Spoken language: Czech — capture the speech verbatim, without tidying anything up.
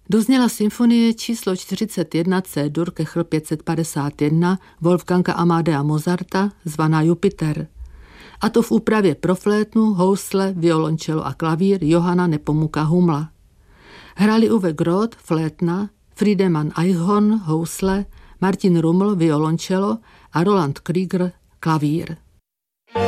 Dozněla symfonie číslo čtyřicet jedna C-dur Köchel pět set padesát jedna Wolfganga Amadea Mozarta, zvaná Jupiter. A to v úpravě pro flétnu, housle, violončelo a klavír Johanna Nepomuka Humla. Hrali Uwe Groth, flétna, Friedemann Eichhorn, housle, Martin Rummel, violončelo a Roland Krieger, klavír.